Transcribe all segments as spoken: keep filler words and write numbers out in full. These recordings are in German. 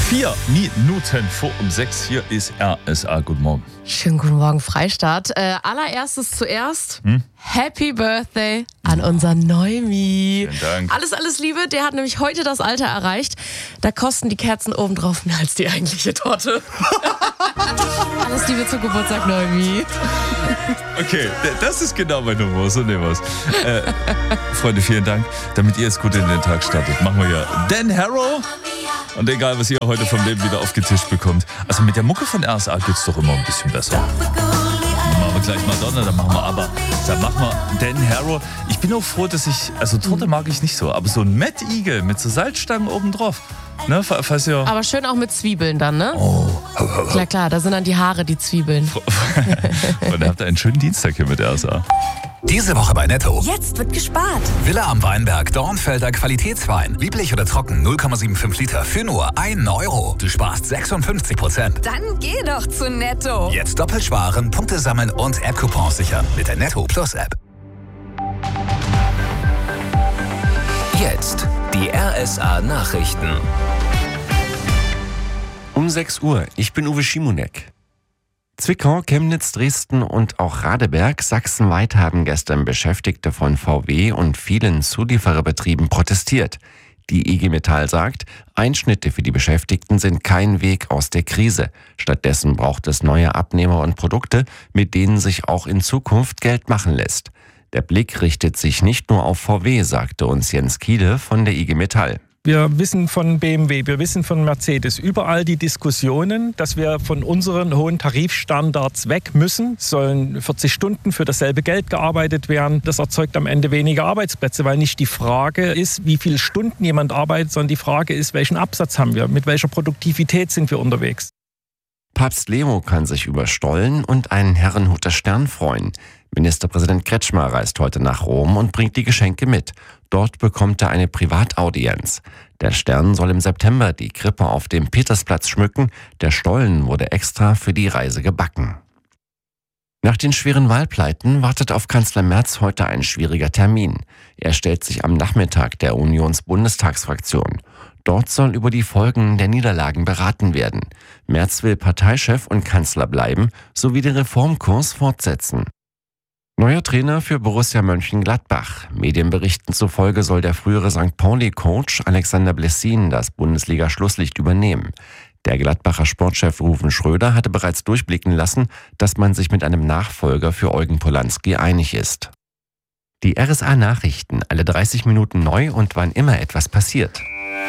Vier Minuten vor um sechs. Hier ist R S A. Guten Morgen. Schönen guten Morgen, Freistaat. Äh, allererstes zuerst, hm? Happy Birthday an unseren Neumi. Vielen Dank. Alles, alles Liebe. Der hat nämlich heute das Alter erreicht. Da kosten die Kerzen obendrauf mehr als die eigentliche Torte. Alles Liebe zum Geburtstag, Neumi. Okay, das ist genau mein Humor. So nehmen wir es. Äh, Freunde, vielen Dank. Damit ihr jetzt gut in den Tag startet, machen wir ja Dan Harrow. Und egal, was ihr heute vom Leben wieder aufgetischt bekommt. Also mit der Mucke von R S A geht's doch immer ein bisschen besser. Dann machen wir gleich Madonna, dann machen wir aber. Dann machen wir Dan Harrow. Ich bin auch froh, dass ich, also Torte mag ich nicht so, aber so ein Mad Eagle mit so Salzstangen oben drauf. Ne, falls ihr Aber schön auch mit Zwiebeln dann, ne? Oh. Klar, klar, da sind dann die Haare, die Zwiebeln. Und ihr habt einen schönen Dienstag hier mit R S A. Diese Woche bei Netto. Jetzt wird gespart. Villa am Weinberg, Dornfelder Qualitätswein. Lieblich oder trocken, null Komma fünfundsiebzig Liter für nur einen Euro. Du sparst sechsundfünfzig Prozent. Dann geh doch zu Netto. Jetzt doppelt sparen, Punkte sammeln und App-Coupons sichern mit der Netto Plus App. Jetzt die R S A Nachrichten. Um sechs Uhr, ich bin Uwe Schimonek. Zwickau, Chemnitz, Dresden und auch Radeberg, sachsenweit haben gestern Beschäftigte von V W und vielen Zuliefererbetrieben protestiert. Die I G Metall sagt, Einschnitte für die Beschäftigten sind kein Weg aus der Krise. Stattdessen braucht es neue Abnehmer und Produkte, mit denen sich auch in Zukunft Geld machen lässt. Der Blick richtet sich nicht nur auf V W, sagte uns Jens Kiele von der I G Metall. Wir wissen von B M W, wir wissen von Mercedes, überall die Diskussionen, dass wir von unseren hohen Tarifstandards weg müssen. Es sollen vierzig Stunden für dasselbe Geld gearbeitet werden. Das erzeugt am Ende weniger Arbeitsplätze, weil nicht die Frage ist, wie viele Stunden jemand arbeitet, sondern die Frage ist, welchen Absatz haben wir, mit welcher Produktivität sind wir unterwegs. Papst Leo kann sich über Stollen und einen Herrenhuter Stern freuen. Ministerpräsident Kretschmer reist heute nach Rom und bringt die Geschenke mit. Dort bekommt er eine Privataudienz. Der Stern soll im September die Krippe auf dem Petersplatz schmücken. Der Stollen wurde extra für die Reise gebacken. Nach den schweren Wahlpleiten wartet auf Kanzler Merz heute ein schwieriger Termin. Er stellt sich am Nachmittag der Unions-Bundestagsfraktion. Dort soll über die Folgen der Niederlagen beraten werden. Merz will Parteichef und Kanzler bleiben, sowie den Reformkurs fortsetzen. Neuer Trainer für Borussia Mönchengladbach. Medienberichten zufolge soll der frühere Sankt Pauli-Coach Alexander Blessin das Bundesliga-Schlusslicht übernehmen. Der Gladbacher Sportchef Ruven Schröder hatte bereits durchblicken lassen, dass man sich mit einem Nachfolger für Eugen Polanski einig ist. Die R S A-Nachrichten, alle dreißig Minuten neu und wann immer etwas passiert.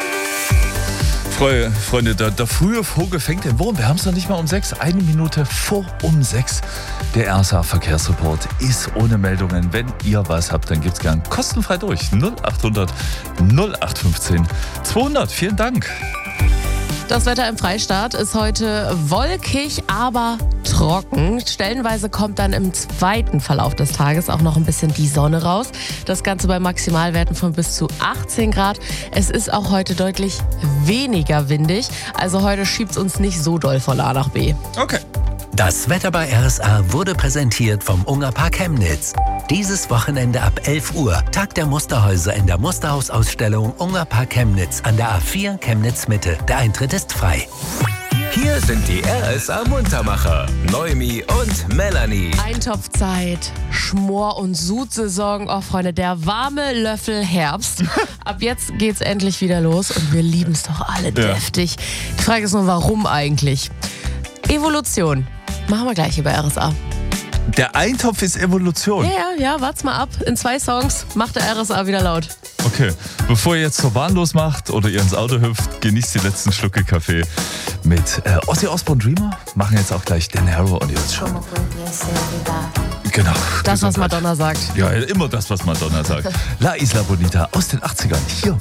Freunde, der, der frühe Vogel fängt den Wurm. Wir haben es noch nicht mal um sechs. Eine Minute vor um sechs. Der R S A-Verkehrsreport ist ohne Meldungen. Wenn ihr was habt, dann gibt's gern kostenfrei durch. null achthundert null acht fünfzehn zweihundert. Vielen Dank. Das Wetter im Freistaat ist heute wolkig, aber trocken. Stellenweise kommt dann im zweiten Verlauf des Tages auch noch ein bisschen die Sonne raus. Das Ganze bei Maximalwerten von bis zu achtzehn Grad. Es ist auch heute deutlich weniger windig. Also heute schiebt es uns nicht so doll von A nach B. Okay. Das Wetter bei R S A wurde präsentiert vom Ungerpark Chemnitz. Dieses Wochenende ab elf Uhr, Tag der Musterhäuser in der Musterhausausstellung Ungerpark Chemnitz an der A vier Chemnitz Mitte. Der Eintritt ist frei. Hier sind die R S A Muntermacher, Neumi und Melanie. Eintopfzeit, Schmor- und Sudsaison. Oh, Freunde, der warme Löffel Herbst. Ab jetzt geht's endlich wieder los und wir lieben es doch alle Ja. deftig. Die Frage ist nur, warum eigentlich? Evolution. Machen wir gleich über R S A. Der Eintopf ist Evolution. Ja, ja, ja, wart's mal ab. In zwei Songs macht der R S A wieder laut. Okay, bevor ihr jetzt zur Bahn losmacht oder ihr ins Auto hüpft, genießt die letzten Schlucke Kaffee mit äh, Ozzy Osbourne Dreamer. Machen jetzt auch gleich Dan Harrow und jetzt schon. Genau. Das, was Madonna sagt. Ja, immer das, was Madonna sagt. La Isla Bonita aus den achtzigern. Hier